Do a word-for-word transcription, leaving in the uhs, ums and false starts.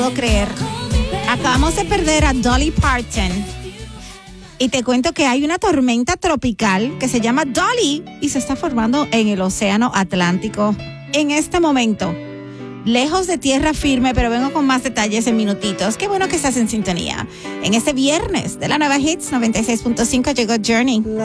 puedo creer. Acabamos de perder a Dolly Parton. Y te cuento que hay una tormenta tropical que se llama Dolly y se está formando en el Océano Atlántico en este momento. Lejos de tierra firme, pero vengo con más detalles en minutitos. Qué bueno que estás en sintonía. En este viernes de la Nueva Hits noventa y seis punto cinco llegó Journey.